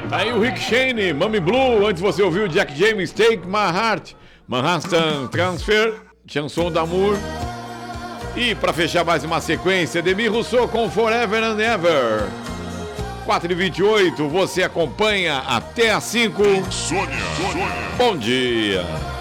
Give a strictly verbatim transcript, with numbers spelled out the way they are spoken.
Tá aí o Rick Shane, Mami Blue. Antes você ouviu Jack James, Take My Heart, Manhattan Transfer, Chanson d'Amour. E para fechar mais uma sequência, Demi Rousseau com Forever and Ever. quatro e vinte e oito, você acompanha até às cinco. Sônia. Bom dia.